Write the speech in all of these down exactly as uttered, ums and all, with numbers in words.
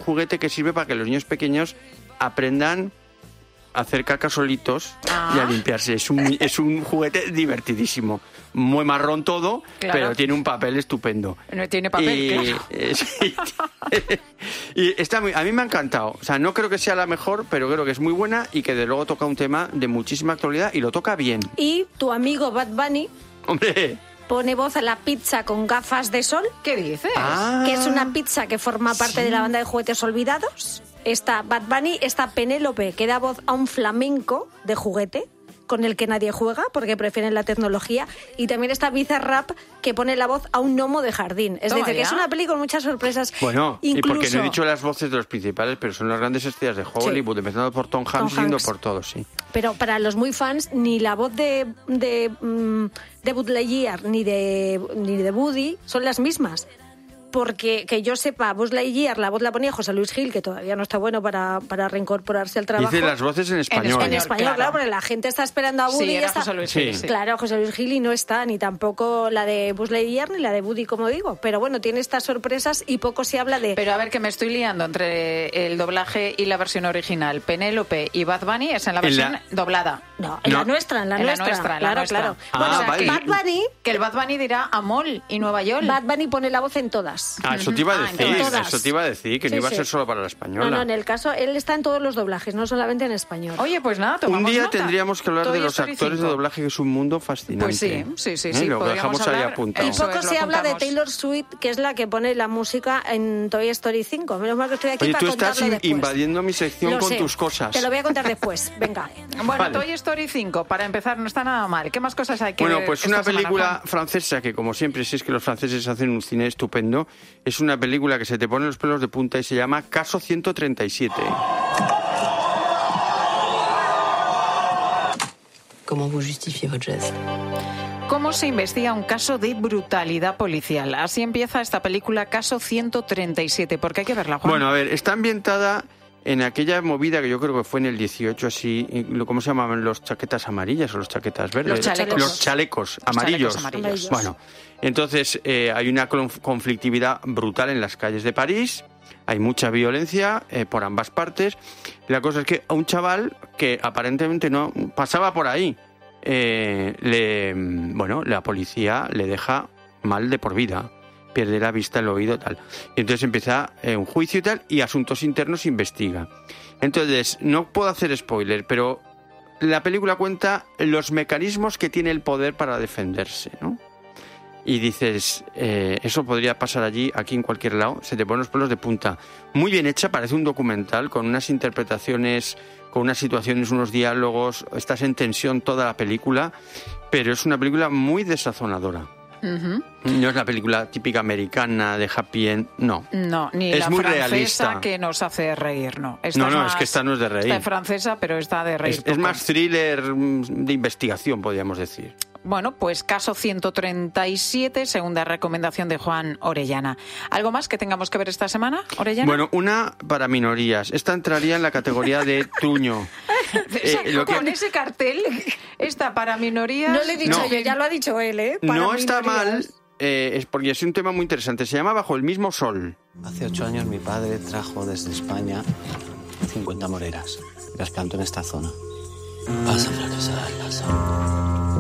juguete que sirve para que los niños pequeños aprendan a hacer caca solitos ah. y a limpiarse. Es un, es un juguete divertidísimo. Muy marrón todo, claro. pero tiene un papel estupendo. No tiene papel, y, claro. Eh, sí. Y está muy, a mí me ha encantado. O sea, no creo que sea la mejor, pero creo que es muy buena y que de luego toca un tema de muchísima actualidad y lo toca bien. Y tu amigo Bad Bunny... ¡Hombre! Pone voz a la pizza con gafas de sol. ¿Qué dices? Ah, que es una pizza que forma parte sí. de la banda de Juguetes Olvidados. Está Bad Bunny, está Penélope, que da voz a un flamenco de juguete con el que nadie juega porque prefieren la tecnología, y también está Bizarrap, que pone la voz a un gnomo de jardín. Es Toma decir, ya. que es una peli con muchas sorpresas. Bueno, Incluso... y porque no he dicho las voces de los principales, pero son las grandes estrellas de Hollywood, sí. empezando por Tom Hanks, yendo por todos, sí. Pero para los muy fans, ni la voz de, de, de Buzz Lightyear ni de, ni de Woody son las mismas. Porque, que yo sepa, Buzz Lightyear, la voz la ponía José Luis Gil, que todavía no está bueno para, para reincorporarse al trabajo. Dice las voces en español. En español, en español claro. claro, porque la gente está esperando a Woody. Sí, y era está... José Luis Gil. Sí. Claro, José Luis Gil, y no está, ni tampoco la de Buzz Lightyear ni la de Woody, como digo. Pero bueno, tiene estas sorpresas y poco se habla de... Pero a ver, que me estoy liando entre el doblaje y la versión original. Penélope y Bad Bunny es en la versión la... doblada. No, en no. la nuestra, en la en nuestra. La nuestra claro, la nuestra. claro. Ah, bueno, o sea, vale. que Bad Bunny... Que el Bad Bunny dirá Amol y Nueva York. Bad Bunny pone la voz en todas. Ah, eso te iba a decir, Ah, eso te iba a decir, que sí, no iba sí. a ser solo para la española. No, no, en el caso, él está en todos los doblajes, no solamente en español. Oye, pues nada, tomamos Un día nota. tendríamos que hablar Toy de los Story actores cinco. de doblaje, que es un mundo fascinante. Pues sí, sí, sí. ¿Eh? sí Lo dejamos ahí apuntado. Y poco es, se habla de apuntamos. Taylor Swift, que es la que pone la música en Toy Story cinco. Menos mal que estoy aquí Oye, para tú estás contarlo in- después. invadiendo mi sección Lo con sé. tus cosas. Te lo voy a contar después, venga. Bueno, Vale. Toy Story cinco, para empezar, no está nada mal. ¿Qué más cosas hay que Bueno, ver pues esta una semana, película Juan? francesa que, como siempre, si es que los franceses hacen un cine estupendo, es una película que se te pone los pelos de punta y se llama Caso ciento treinta y siete. Comment vous justifiez votre geste? ¿Cómo se investiga un caso de brutalidad policial? Así empieza esta película, Caso ciento treinta y siete. ¿Por qué hay que verla, Juan? Bueno, a ver, está ambientada en aquella movida que yo creo que fue en el dieciocho, así, ¿cómo se llamaban? ¿Los chaquetas amarillas o los chaquetas verdes? Los chalecos. Los chalecos Los amarillos. chalecos amarillos. Bueno, entonces eh, hay una conflictividad brutal en las calles de París, hay mucha violencia eh, por ambas partes. La cosa es que a un chaval que aparentemente no pasaba por ahí, eh, le, bueno, la policía le deja mal de por vida. Pierde la vista, el oído, tal. Y entonces empieza eh, un juicio y tal, y asuntos internos investiga. Entonces, no puedo hacer spoiler, pero la película cuenta los mecanismos que tiene el poder para defenderse, ¿no? Y dices, eh, eso podría pasar allí, aquí, en cualquier lado, se te ponen los pelos de punta. Muy bien hecha, parece un documental, con unas interpretaciones, con unas situaciones, unos diálogos, estás en tensión toda la película, pero es una película muy desazonadora. Uh-huh. No es la película típica americana de happy end, no. No, ni es la muy francesa realista. Que nos hace reír, no. Esta no, es no, más, es que esta no es de reír. Esta es francesa, pero está de reír. Es, es más thriller de investigación, podríamos decir. Bueno, pues Caso ciento treinta y siete, segunda recomendación de Juan Orellana. ¿Algo más que tengamos que ver esta semana, Orellana? Bueno, una para minorías. Esta entraría en la categoría de truño. eh, lo que... Con ese cartel, esta para minorías... No le he dicho no. yo, ya lo ha dicho él, ¿eh? Para no minorías. está mal, eh, es porque es un tema muy interesante. Se llama Bajo el mismo sol. Hace ocho años mi padre trajo desde España cincuenta moreras. Las plantó en esta zona. Pasa, fracasar, pasa.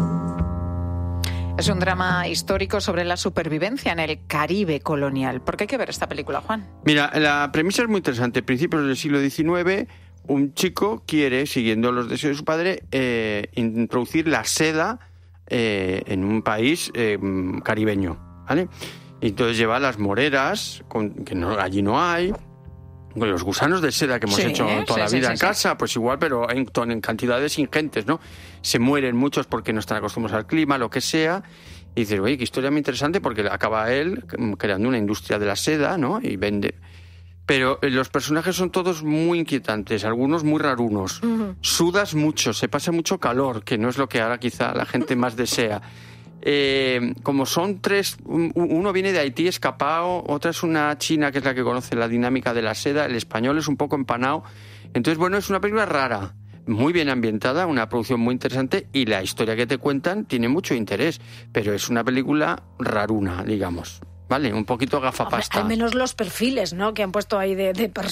Es un drama histórico sobre la supervivencia en el Caribe colonial. ¿Por qué hay que ver esta película, Juan? Mira, la premisa es muy interesante. Principios del siglo diecinueve, un chico quiere, siguiendo los deseos de su padre, eh, introducir la seda eh, en un país eh, caribeño, ¿vale? Y entonces lleva las moreras, con, que no, allí no hay, con los gusanos de seda que hemos sí, hecho toda sí, la sí, vida sí, en sí. casa, pues igual, pero en, en cantidades ingentes, ¿no? Se mueren muchos porque no están acostumbrados al clima, lo que sea. Y dices, oye, qué historia muy interesante, porque acaba él creando una industria de la seda, ¿no? Y vende. Pero los personajes son todos muy inquietantes, algunos muy rarunos. Uh-huh. Sudas mucho, se pasa mucho calor, que no es lo que ahora quizá la gente más desea. Eh, como son tres, uno viene de Haití escapado, otra es una china que es la que conoce la dinámica de la seda, el español es un poco empanado. Entonces, bueno, es una película rara, muy bien ambientada, una producción muy interesante, y la historia que te cuentan tiene mucho interés, pero es una película raruna, digamos. Vale, un poquito gafapasta. Hombre, al menos los perfiles, ¿no?, que han puesto ahí de, de